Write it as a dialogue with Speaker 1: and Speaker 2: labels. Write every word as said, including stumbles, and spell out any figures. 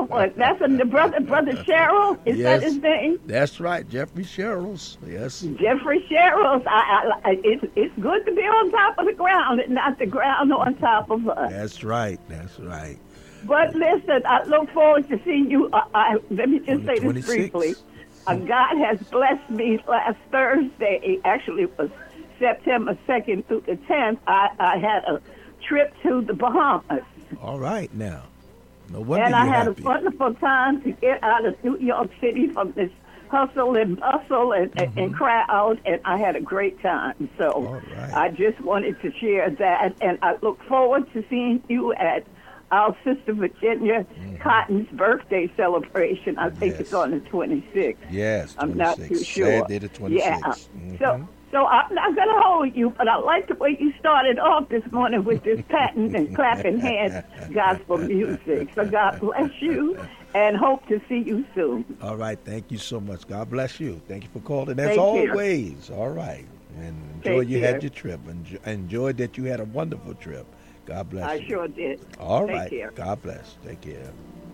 Speaker 1: what? That's a the brother, brother Sherrill. Is
Speaker 2: Yes.
Speaker 1: that his name?
Speaker 2: That's right, Jeffrey Sherrills. Yes.
Speaker 1: Jeffrey Sherrills. I, I, I, it's, it's good to be on top of the ground and not the ground on top of us.
Speaker 2: That's right. That's right.
Speaker 1: But listen, I look forward to seeing you. Uh, I, let me just say this
Speaker 2: twenty-six.
Speaker 1: briefly. Uh, God has blessed me last Thursday. Actually, it was September second through the tenth. I, I had a trip to the Bahamas.
Speaker 2: All right now. No wonder
Speaker 1: And I
Speaker 2: you're
Speaker 1: had
Speaker 2: happy.
Speaker 1: a wonderful time to get out of New York City from this hustle and bustle and,
Speaker 2: Mm-hmm.
Speaker 1: and crowd, and I had a great time. So
Speaker 2: All right.
Speaker 1: I just wanted to share that, and I look forward to seeing you at our sister Virginia Cotton's birthday celebration. I think
Speaker 2: Mm-hmm. Yes.
Speaker 1: it's on the twenty-sixth.
Speaker 2: Yes,
Speaker 1: I'm not too
Speaker 2: twenty-six.
Speaker 1: sure.
Speaker 2: Saturday the twenty-sixth.
Speaker 1: Yeah.
Speaker 2: Mhm.
Speaker 1: So, so I'm not going to hold you, but I like the way you started off this morning with this patting and clapping hands gospel music. So God bless you, and hope to see you soon.
Speaker 2: All right. Thank you so much. God bless you. Thank you for calling. As
Speaker 1: Take care.
Speaker 2: always. All right. And enjoy
Speaker 1: Take
Speaker 2: you
Speaker 1: care.
Speaker 2: had your trip. Enjoy, enjoy that you had a wonderful trip. God bless
Speaker 1: I
Speaker 2: you.
Speaker 1: sure did.
Speaker 2: All
Speaker 1: Take
Speaker 2: right.
Speaker 1: care.
Speaker 2: God bless. Take care.